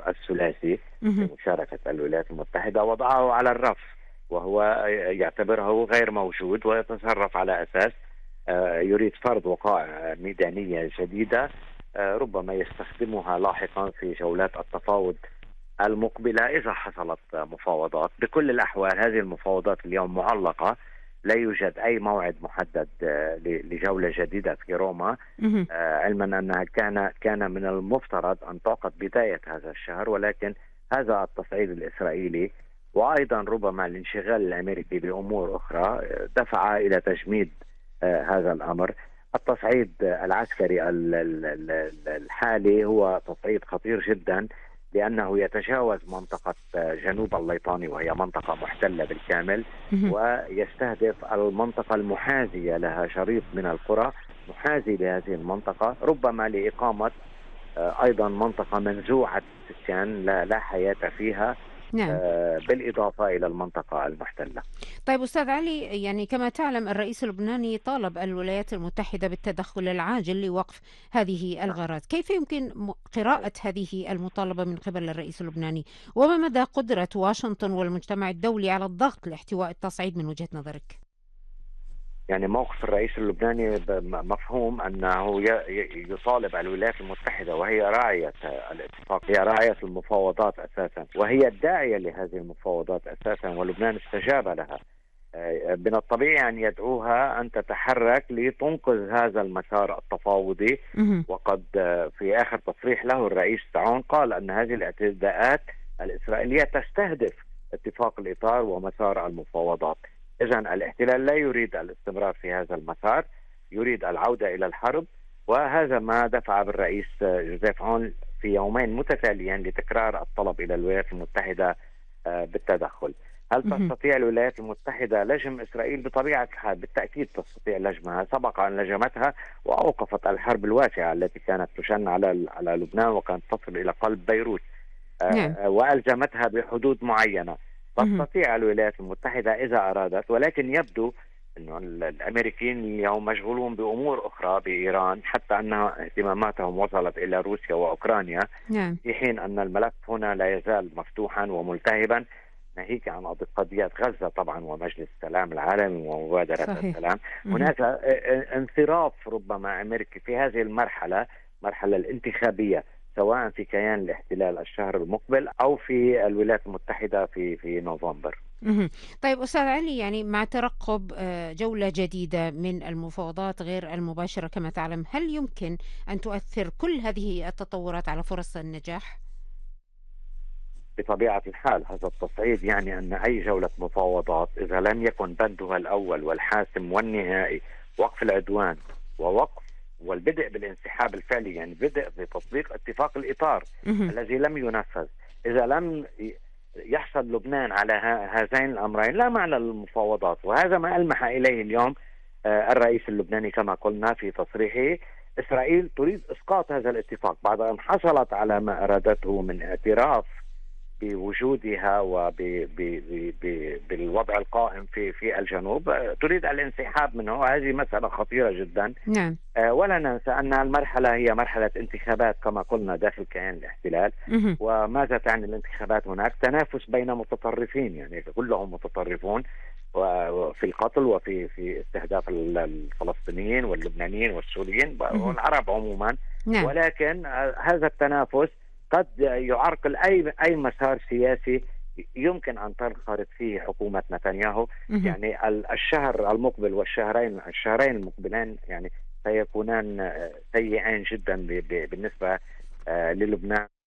الثلاثي مهم. بمشاركة الولايات المتحدة وضعه على الرف، وهو يعتبره غير موجود ويتصرف على أساس يريد فرض وقائع ميدانية جديدة ربما يستخدمها لاحقا في جولات التفاوض المقبلة إذا حصلت مفاوضات. بكل الأحوال هذه المفاوضات اليوم معلقة، لا يوجد أي موعد محدد لجولة جديدة في روما، مهم. علما أنها كان من المفترض أن تعقد بداية هذا الشهر، ولكن هذا التصعيد الإسرائيلي وأيضا ربما الانشغال الأمريكي بأمور أخرى دفع إلى تجميد هذا الأمر. التصعيد العسكري الحالي هو تصعيد خطير جدا، لأنه يتجاوز منطقة جنوب الليطاني وهي منطقة محتلة بالكامل، مهم. ويستهدف المنطقة المحاذية لها، شريط من القرى محاذي لهذه المنطقة، ربما لإقامة أيضا منطقة منزوعة السكان لا حياة فيها، نعم. بالإضافة إلى المنطقة المحتلة. طيب أستاذ علي، يعني كما تعلم الرئيس اللبناني طالب الولايات المتحدة بالتدخل العاجل لوقف هذه الغارات. كيف يمكن قراءة هذه المطالبة من قبل الرئيس اللبناني، وما مدى قدرة واشنطن والمجتمع الدولي على الضغط لاحتواء التصعيد من وجهة نظرك؟ يعني موقف الرئيس اللبناني مفهوم أنه يطالب الولايات المتحدة، وهي راعية الاتفاق، هي راعية المفاوضات أساسا، وهي الداعية لهذه المفاوضات أساسا، ولبنان استجاب لها. من الطبيعي أن يدعوها أن تتحرك لتنقذ هذا المسار التفاوضي. مهم. وقد في آخر تصريح له الرئيس تعون قال أن هذه الاعتداءات الإسرائيلية تستهدف اتفاق الإطار ومسار المفاوضات. إذن الاحتلال لا يريد الاستمرار في هذا المسار، يريد العودة إلى الحرب، وهذا ما دفع بالرئيس جوزيف عون في يومين متتاليين لتكرار الطلب إلى الولايات المتحدة بالتدخل. هل مهم. تستطيع الولايات المتحدة لجم إسرائيل؟ بطبيعة الحال بالتأكيد تستطيع لجمها، سبق أن لجمتها وأوقفت الحرب الواسعة التي كانت تشن على لبنان وكانت تصل إلى قلب بيروت، نعم. وألزمتها بحدود معينة. مهم. تستطيع الولايات المتحدة إذا أرادت، ولكن يبدو أن الأمريكيين اليوم مشغولون بأمور أخرى بإيران، حتى أن اهتماماتهم وصلت إلى روسيا وأوكرانيا، نعم. في حين أن الملف هنا لا يزال مفتوحا وملتهبا، ناهيك عن قضية غزة طبعا ومجلس السلام العالمي ومبادرة صحيح. السلام. مهم. هناك انصراف ربما أمريكي في هذه المرحلة الانتخابية، سواء في كيان الاحتلال الشهر المقبل أو في الولايات المتحدة في نوفمبر. مهم. طيب أستاذ علي، يعني مع ترقب جولة جديدة من المفاوضات غير المباشرة كما تعلم، هل يمكن أن تؤثر كل هذه التطورات على فرص النجاح؟ بطبيعة الحال هذا التصعيد يعني أن أي جولة مفاوضات إذا لم يكن بندها الأول والحاسم والنهائي وقف العدوان ووقف والبدء بالانسحاب الفعلي، يعني بدء بتطبيق اتفاق الإطار مهم. الذي لم ينفذ، إذا لم يحصل لبنان على هذين الأمرين لا معنى للمفاوضات. وهذا ما ألمح إليه اليوم الرئيس اللبناني كما قلنا في تصريحه. إسرائيل تريد إسقاط هذا الاتفاق بعد أن حصلت على ما أرادته من اعتراف بوجودها وبالوضع القائم في الجنوب، تريد الانسحاب منه. هذه مسألة خطيرة جدا. نعم. ولا ننسى أن المرحلة هي مرحلة انتخابات كما قلنا داخل كيان الاحتلال. مهم. وماذا تعني الانتخابات؟ هناك تنافس بين متطرفين، يعني كلهم متطرفون في القتل وفي استهداف الفلسطينيين واللبنانيين والسوريين مهم. والعرب عموما. نعم. ولكن هذا التنافس قد يعرقل أي مسار سياسي يمكن أن تنخرط فيه حكومة نتنياهو. مهم. يعني الشهر المقبل الشهرين المقبلين يعني سيكونان سيئين جدا بالنسبة للبنان.